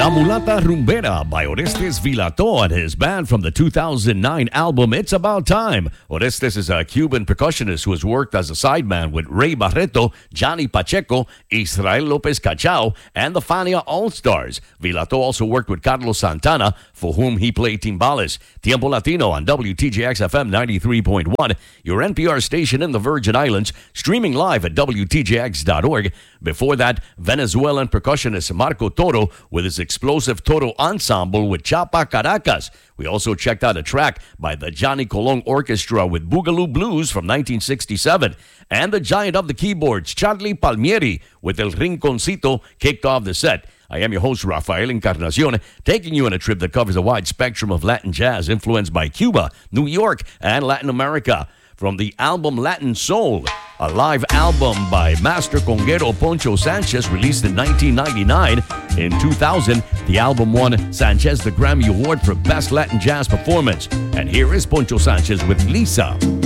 La Mulata Rumbera by Orestes Vilato and his band from the 2009 album It's About Time. Orestes is a Cuban percussionist who has worked as a sideman with Ray Barreto, Johnny Pacheco, Israel Lopez Cachao, and the Fania All-Stars. Vilato also worked with Carlos Santana, for whom he played timbales. Tiempo Latino on WTJX FM 93.1, your NPR station in the Virgin Islands, streaming live at WTJX.org. Before that, Venezuelan percussionist Marco Toro with his explosive Toro Ensemble with Chapa Caracas. We also checked out a track by the Johnny Colon Orchestra with Boogaloo Blues from 1967. And the giant of the keyboards, Charlie Palmieri, with El Rinconcito, kicked off the set. I am your host, Rafael Encarnacion, taking you on a trip that covers a wide spectrum of Latin jazz influenced by Cuba, New York, and Latin America. From the album Latin Soul, a live album by master conguero Poncho Sanchez released in 1999. In 2000, the album won Sanchez the Grammy Award for Best Latin Jazz Performance. And here is Poncho Sanchez with Lisa.